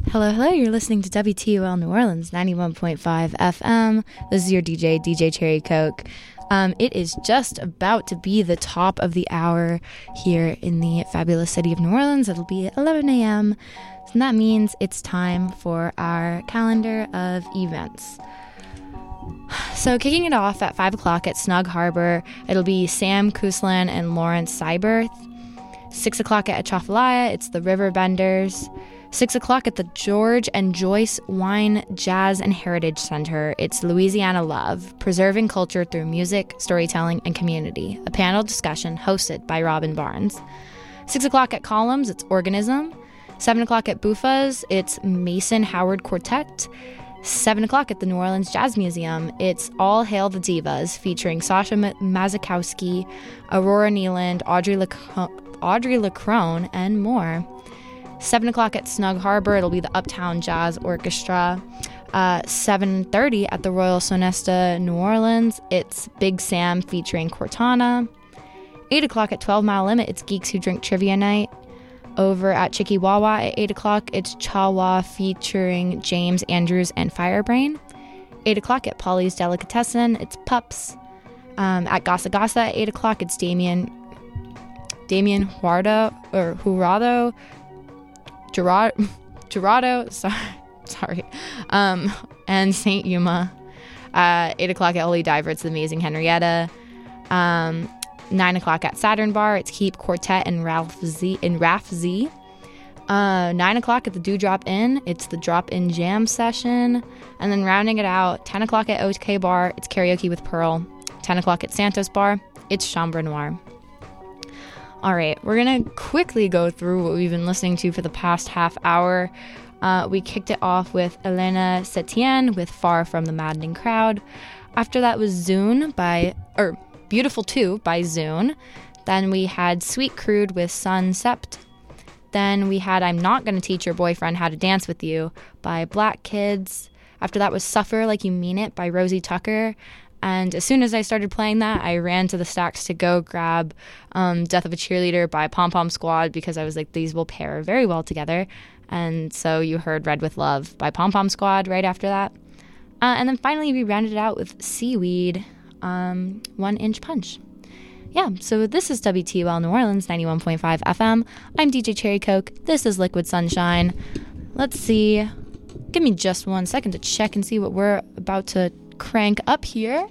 Hello, hello. You're listening to WTUL New Orleans 91.5 FM. This is your DJ Cherry Coke. It is just about to be the top of the hour here in the fabulous city of New Orleans. It'll be 11 a.m. And that means it's time for our calendar of events. So kicking it off at 5 o'clock at Snug Harbor, it'll be Sam Kuslan and Lawrence Seiberth. 6 o'clock at Atchafalaya, it's the Riverbenders. 6 o'clock at the George and Joyce Wine, Jazz, and Heritage Center, it's Louisiana Love, Preserving Culture Through Music, Storytelling, and Community, a panel discussion hosted by Robin Barnes. 6 o'clock at Columns, it's Organism. 7 o'clock at Buffa's, it's Mason Howard Quartet. 7 o'clock at the New Orleans Jazz Museum, it's All Hail the Divas, featuring Sasha Mazakowski, Aurora Nealand, Audrey LaCrone, and more. 7 o'clock at Snug Harbor, it'll be the Uptown Jazz Orchestra. 7:30 at the Royal Sonesta New Orleans, it's Big Sam featuring Cortana. 8 o'clock at 12 Mile Limit, it's Geeks Who Drink Trivia Night. Over at Chicky Wawa at 8 o'clock, it's Chawa featuring James Andrews and Firebrain. 8 o'clock at Polly's Delicatessen, it's Pups. At Gasa Gasa at 8 o'clock, it's Damien Jurado, sorry, and St. Yuma. 8 o'clock at Holy Diver, it's the Amazing Henrietta. 9 o'clock at Saturn Bar, it's Keep Quartet and Ralph Z. 9 o'clock at the Dewdrop Inn, it's the Drop In Jam session. And then rounding it out, 10 o'clock at OK Bar, it's Karaoke with Pearl. 10 o'clock at Santos Bar, it's Chambre Noire. All right, we're going to quickly go through what we've been listening to for the past half hour. We kicked it off with Elena Setien with Far From the Maddening Crowd. After that was Beautiful 2 by Zune. Then we had Sweet Crude with Sun Sept. Then we had I'm Not Gonna Teach Your Boyfriend How to Dance With You by Black Kids. After that was Suffer Like You Mean It by Rosie Tucker. And as soon as I started playing that, I ran to the stacks to go grab Death of a Cheerleader by Pom Pom Squad because I was like, these will pair very well together. And so you heard Red With Love by Pom Pom Squad right after that. And then finally we rounded it out with Seaweed, 1 Inch Punch. Yeah, so this is WTUL New Orleans 91.5 FM. I'm DJ Cherry Coke. This is Liquid Sunshine. Let's see. Give me just 1 second to check and see what we're about to crank up here.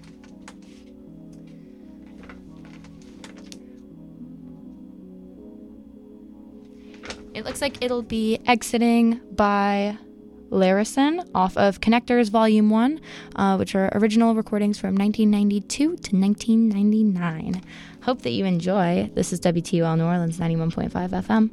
It looks like it'll be Exiting by Larison off of Connectors Volume 1, which are original recordings from 1992 to 1999. Hope that you enjoy. This is WTUL New Orleans 91.5 FM.